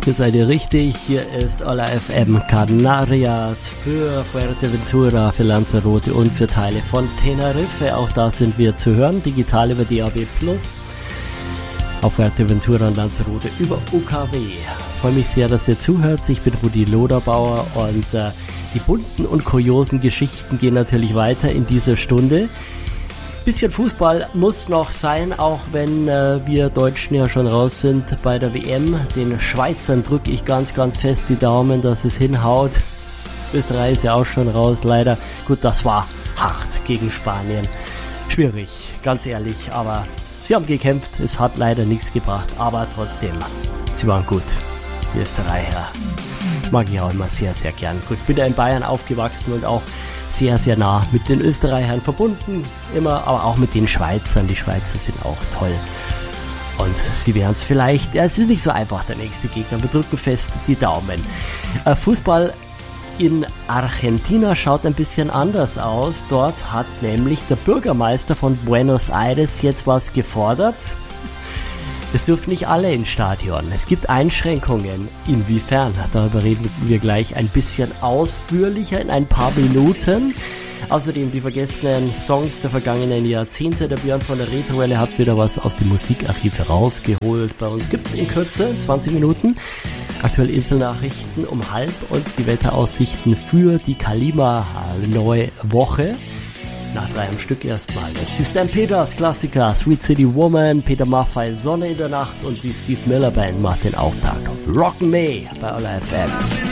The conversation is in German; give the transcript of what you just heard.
Hier seid ihr richtig, hier ist Olla FM Canarias für Fuerteventura, für Lanzarote und für Teile von Tenerife. Auch da sind wir zu hören, digital über DAB+, auf Fuerteventura und Lanzarote über UKW. Ich freue mich sehr, dass ihr zuhört. Ich bin Rudi Loderbauer und die bunten und kuriosen Geschichten gehen natürlich weiter in dieser Stunde. Bisschen Fußball muss noch sein, auch wenn wir Deutschen ja schon raus sind bei der WM. Den Schweizern drücke ich ganz, ganz fest die Daumen, dass es hinhaut. Österreich ist ja auch schon raus, leider. Gut, das war hart gegen Spanien. Schwierig, ganz ehrlich, aber sie haben gekämpft. Es hat leider nichts gebracht, aber trotzdem, sie waren gut, die Österreicher. Mag ich auch immer sehr, sehr gern. Gut, bin ja in Bayern aufgewachsen und auch sehr, sehr nah mit den Österreichern verbunden, immer, aber auch mit den Schweizern. Die Schweizer sind auch toll. Und sie werden es vielleicht, ja, es ist nicht so einfach, der nächste Gegner. Wir drücken fest die Daumen. Fußball in Argentina schaut ein bisschen anders aus. Dort hat nämlich der Bürgermeister von Buenos Aires jetzt was gefordert. Es dürfen nicht alle ins Stadion. Es gibt Einschränkungen. Inwiefern? Darüber reden wir gleich ein bisschen ausführlicher in ein paar Minuten. Außerdem die vergessenen Songs der vergangenen Jahrzehnte. Der Björn von der Retrowelle hat wieder was aus dem Musikarchiv rausgeholt. Bei uns gibt es in Kürze, 20 Minuten, aktuelle Inselnachrichten um 12:30 und die Wetteraussichten für die Kalima neue Woche. Nach 3 am Stück erstmal. Jetzt die Stampeders Klassiker, Sweet City Woman, Peter Maffay, Sonne in der Nacht und die Steve Miller Band macht den Auftakt. Rock'n' Me bei Olla FM.